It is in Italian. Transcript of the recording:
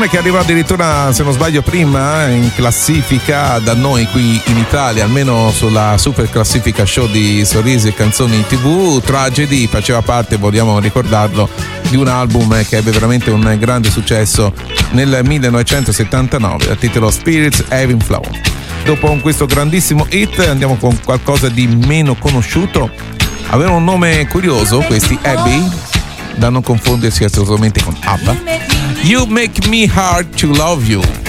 Che arriva addirittura, se non sbaglio, prima in classifica da noi qui in Italia, almeno sulla super classifica show di Sorrisi e Canzoni TV. Tragedy faceva parte, vogliamo ricordarlo, di un album che ebbe veramente un grande successo nel 1979 dal titolo Spirits Ebb and Flow. Dopo questo grandissimo hit andiamo con qualcosa di meno conosciuto. Avevano un nome curioso questi Abby, da non confondersi assolutamente con ABBA. You Make Me Hard to Love You.